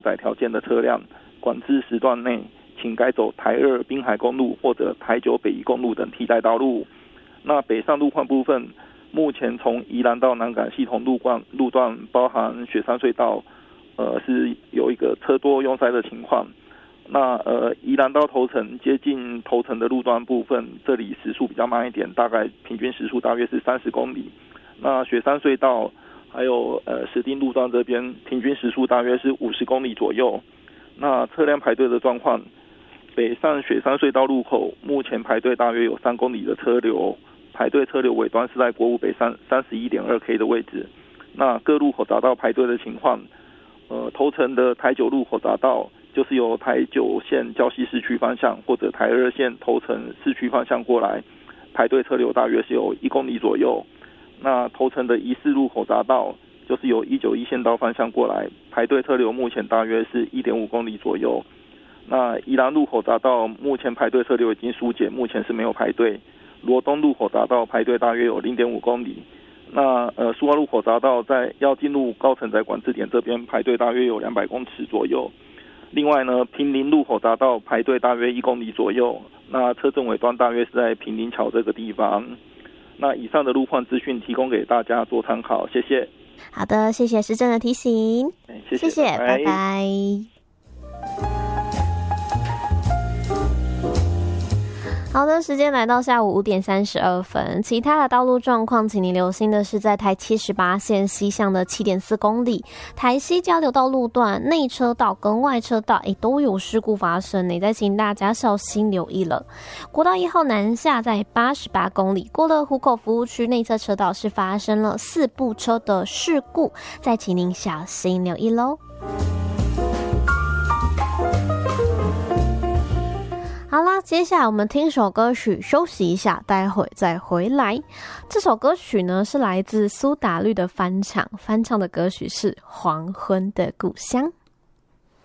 载条件的车辆，管制时段内请改走台2滨海公路或者台9北宜公路等替代道路。那北上路况部分，目前从宜兰到南港系统路段，包含雪山隧道，是有一个车多拥塞的情况。那宜兰到头城接近头城的路段部分，这里时速比较慢一点，大概平均时速大约是30公里。那雪山隧道还有石碇路段这边平均时速大约是50公里左右。那车辆排队的状况，北上雪山隧道路口目前排队大约有3公里的车流，排队车流尾端是在国五北山 31.2K 的位置。那各路口匝道排队的情况，头城的台9路口匝道就是由台9线礁溪市区方向或者台2线头城市区方向过来，排队车流大约是有1公里左右。那头城的宜4路口匝道就是由191线道方向过来，排队车流目前大约是 1.5公里左右。那宜兰路口匝道目前排队车流已经疏解，目前是没有排队。罗东路口匝道排队大约有 0.5公里。那苏澳路口匝道在要进入高承载管制点这边排队大约有200公尺左右。另外呢，平林路口匝道排队大约1公里左右，那车阵尾端大约是在平林桥这个地方。那以上的路况资讯提供给大家做参考，谢谢。 好的，谢谢施政的提醒，谢谢，拜拜。好的，时间来到下午5点32分。其他的道路状况，请你留心的是，在台78线西向的7.4公里，台西交流道路段内车道跟外车道都有事故发生，再请大家小心留意了。国道1号南下在88公里，过了湖口服务区内侧车道是发生了4部车的事故，再请您小心留意咯。好啦，接下来我们听首歌曲休息一下，待会再回来。这首歌曲呢是来自苏打绿的翻唱的歌曲是《黄昏的故乡》。